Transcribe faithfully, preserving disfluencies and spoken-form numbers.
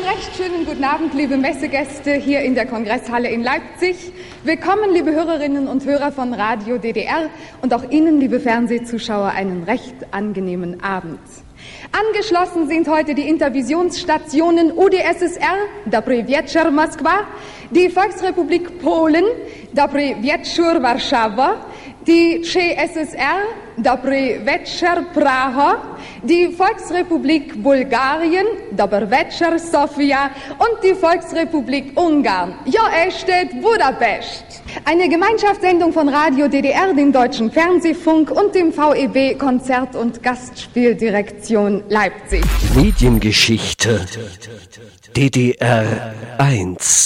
recht schönen guten Abend, liebe Messegäste hier in der Kongresshalle in Leipzig. Willkommen, liebe Hörerinnen und Hörer von Radio D D R und auch Ihnen, liebe Fernsehzuschauer, einen recht angenehmen Abend. Angeschlossen sind heute die Intervisionsstationen U d S S R, Dobry Wieczór Moskwa, die Volksrepublik Polen, Dobry Wieczór Warszawa, die C S S R, Dobry Wieczór Praha, die Volksrepublik Bulgarien, Dobry Wieczór Sofia und die Volksrepublik Ungarn, Jo estet Budapest. Eine Gemeinschaftssendung von Radio D D R, dem Deutschen Fernsehfunk und dem V E B Konzert- und Gastspieldirektion Leipzig. Mediengeschichte D D R eins.